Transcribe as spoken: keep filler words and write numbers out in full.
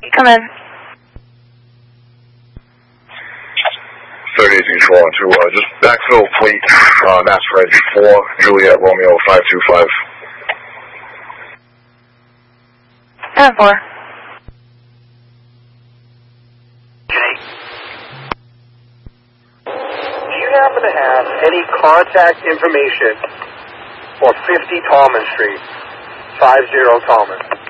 Come in. thirty-eight four one two, uh, just backfill plate, uh, Mass Reg four, Juliet Romeo five two five. ten four. Do you happen to have any contact information for fifty Tallman Street, five zero Tallman?